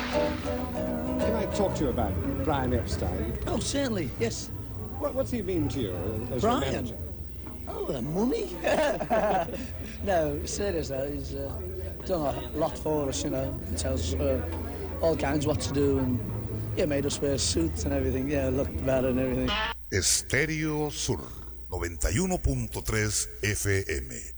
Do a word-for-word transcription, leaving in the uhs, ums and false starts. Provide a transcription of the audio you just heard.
Can I talk to you about Brian Epstein? Oh, certainly, yes. What, what's he mean to you as Brian? your manager? Oh, the money? No, serious though. He's uh, done a lot for us, you know. He tells uh, all gangs what to do and yeah, made us wear suits and everything. Yeah, looked better and everything. Estéreo Sur noventa y uno punto tres F M.